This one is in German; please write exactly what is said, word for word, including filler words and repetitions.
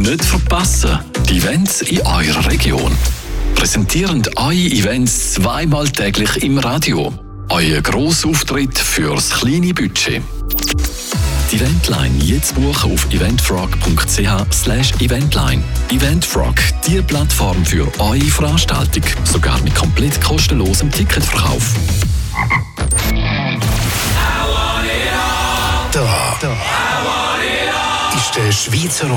Nicht verpassen, die Events in eurer Region. Präsentierend eure Events zweimal täglich im Radio. Euer Grossauftritt fürs kleine Budget. Die Eventline jetzt buchen auf eventfrog punkt c h slash eventline. Eventfrog, die Plattform für eure Veranstaltung, sogar mit komplett kostenlosem Ticketverkauf. Da, da ist der Schweizer